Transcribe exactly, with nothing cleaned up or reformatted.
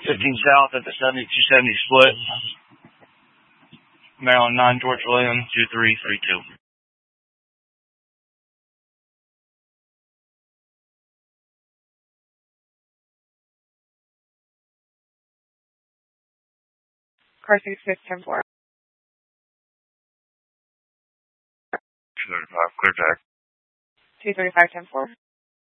fifteen South at the seventy-two seventy split. Maryland nine, George William, two three three two. Car sixty-six, ten four. two thirty-five, clear tag. two thirty-five, ten four.